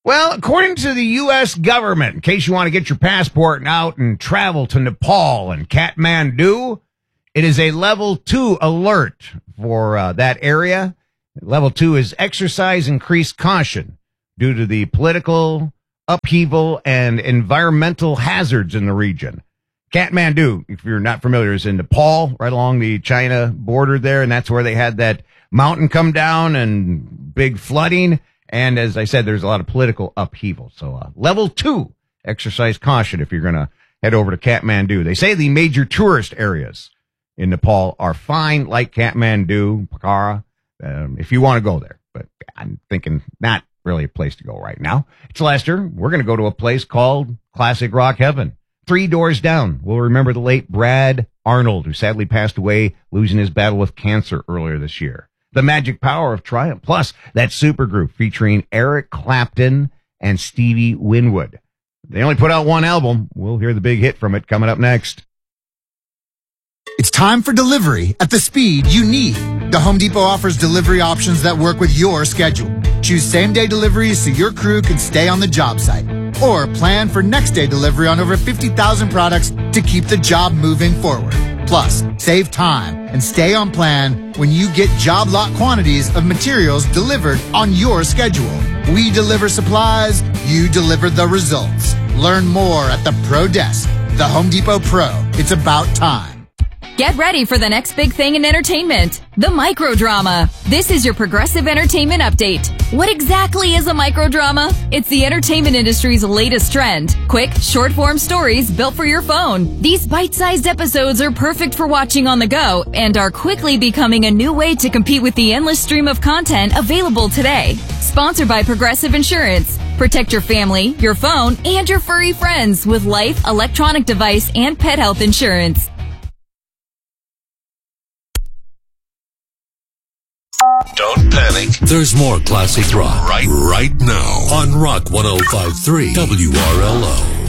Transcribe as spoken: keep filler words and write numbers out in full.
Well, according to the U S government, in case you want to get your passport out and travel to Nepal and Kathmandu, it is a level two alert for uh, that area. Level two is exercise increased caution due to the political upheaval and environmental hazards in the region. Kathmandu, if you're not familiar, is in Nepal, right along the China border there, and that's where they had that mountain come down and big flooding. And as I said, there's a lot of political upheaval. So uh, level two, exercise caution if you're going to head over to Kathmandu. They say the major tourist areas in Nepal are fine, like Kathmandu, Pokhara, um, if you want to go there. But I'm thinking not really a place to go right now. It's Lester. We're going to go to a place called Classic Rock Heaven. Three doors down. We'll remember the late Brad Arnold, who sadly passed away, losing his battle with cancer earlier this year. The Magic Power of Triumph, plus that supergroup featuring Eric Clapton and Stevie Winwood. They only put out one album. We'll hear the big hit from it coming up next. It's time for delivery at the speed you need. The Home Depot offers delivery options that work with your schedule. Choose same-day deliveries so your crew can stay on the job site. Or plan for next-day delivery on over fifty thousand products to keep the job moving forward. Plus, save time and stay on plan when you get job lot quantities of materials delivered on your schedule. We deliver supplies, you deliver the results. Learn more at the Pro Desk. The Home Depot Pro. It's about time. Get ready for the next big thing in entertainment, the microdrama. This is your Progressive Entertainment Update. What exactly is a microdrama? It's the entertainment industry's latest trend. Quick, short-form stories built for your phone. These bite-sized episodes are perfect for watching on the go and are quickly becoming a new way to compete with the endless stream of content available today. Sponsored by Progressive Insurance. Protect your family, your phone, and your furry friends with life, electronic device, and pet health insurance. Don't panic. There's more classic rock right, right now on Rock one oh five point three W R L O.